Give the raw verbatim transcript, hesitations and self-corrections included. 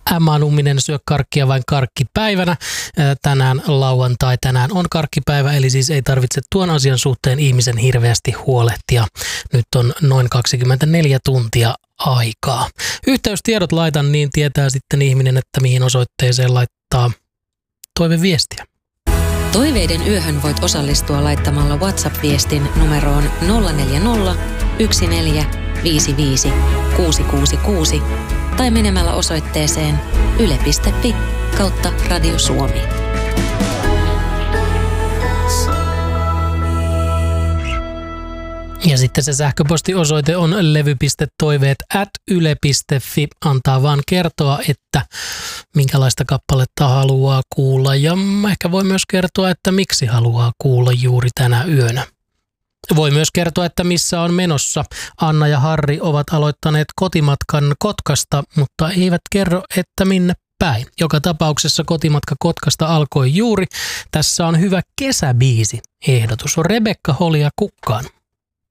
Emma Numminen, syö karkkia vain karkkipäivänä. Tänään lauantai, tänään on karkkipäivä, eli siis ei tarvitse tuon asian suhteen ihmisen hirveästi huolehtia. Nyt on noin kaksikymmentäneljä tuntia aikaa. Yhteystiedot laitan, niin tietää sitten ihminen, että mihin osoitteeseen laittaa toiveviestiä. Toiveiden yöhön voit osallistua laittamalla WhatsApp-viestin numeroon nolla neljä nolla, yksi neljä, viisi viisi, kuusi kuusi kuusi tai menemällä osoitteeseen yle piste fi kautta Radio Suomi. Ja sitten se sähköpostiosoite on levy.toiveet at yle piste fi. Antaa vaan kertoa, että minkälaista kappaletta haluaa kuulla. Ja ehkä voi myös kertoa, että miksi haluaa kuulla juuri tänä yönä. Voi myös kertoa, että missä on menossa. Anna ja Harri ovat aloittaneet kotimatkan Kotkasta, mutta eivät kerro, että minne päin. Joka tapauksessa kotimatka Kotkasta alkoi juuri. Tässä on hyvä kesäbiisi ehdotus. Rebekka Holia Kukkaan.